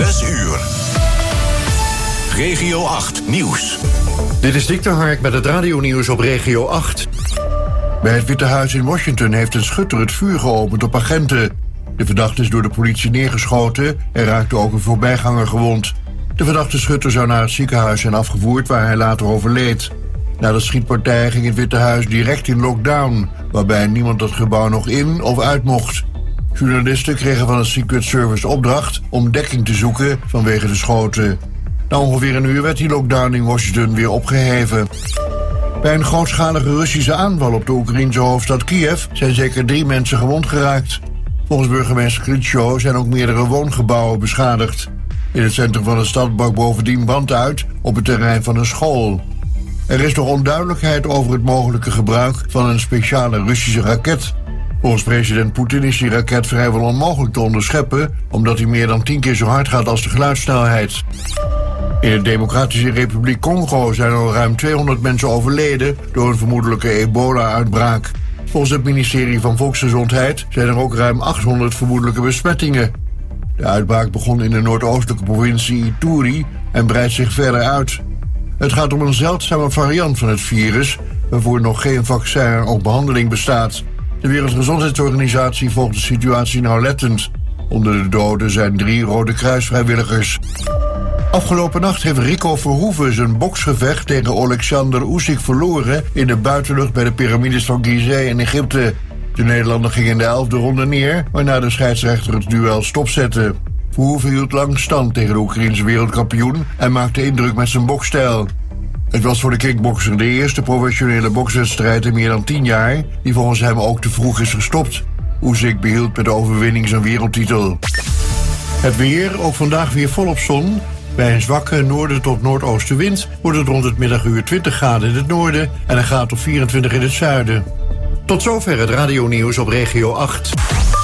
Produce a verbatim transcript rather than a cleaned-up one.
zes uur. Regio acht Nieuws. Dit is Dick de Hark met het radionieuws op Regio acht. Bij het Witte Huis in Washington heeft een schutter het vuur geopend op agenten. De verdachte is door de politie neergeschoten en raakte ook een voorbijganger gewond. De verdachte schutter zou naar het ziekenhuis zijn afgevoerd waar hij later overleed. Na de schietpartij ging het Witte Huis direct in lockdown, waarbij niemand het gebouw nog in of uit mocht. Journalisten kregen van het Secret Service opdracht om dekking te zoeken vanwege de schoten. Na ongeveer een uur werd die lockdown in Washington weer opgeheven. Bij een grootschalige Russische aanval op de Oekraïense hoofdstad Kiev zijn zeker drie mensen gewond geraakt. Volgens burgemeester Klitschko zijn ook meerdere woongebouwen beschadigd. In het centrum van de stad brak bovendien brand uit op het terrein van een school. Er is nog onduidelijkheid over het mogelijke gebruik van een speciale Russische raket. Volgens president Poetin is die raket vrijwel onmogelijk te onderscheppen, omdat hij meer dan tien keer zo hard gaat als de geluidssnelheid. In de Democratische Republiek Congo zijn al ruim tweehonderd mensen overleden door een vermoedelijke ebola-uitbraak. Volgens het ministerie van Volksgezondheid zijn er ook ruim achthonderd vermoedelijke besmettingen. De uitbraak begon in de noordoostelijke provincie Ituri en breidt zich verder uit. Het gaat om een zeldzame variant van het virus, waarvoor nog geen vaccin of behandeling bestaat. De Wereldgezondheidsorganisatie volgt de situatie nauwlettend. Onder de doden zijn drie Rode Kruisvrijwilligers. Afgelopen nacht heeft Rico Verhoeven zijn boksgevecht tegen Oleksandr Usyk verloren in de buitenlucht bij de piramides van Gizeh in Egypte. De Nederlander ging in de elfde ronde neer, waarna de scheidsrechter het duel stopzette. Verhoeven hield lang stand tegen de Oekraïense wereldkampioen en maakte indruk met zijn boksstijl. Het was voor de kickbokser de eerste professionele bokswedstrijd in meer dan tien jaar, die volgens hem ook te vroeg is gestopt. Usyk behield met de overwinning zijn wereldtitel. Het weer, ook vandaag weer volop zon. Bij een zwakke noorden tot noordoostenwind wordt het rond het middaguur twintig graden in het noorden en een graad of vierentwintig in het zuiden. Tot zover het radionieuws op Regio acht.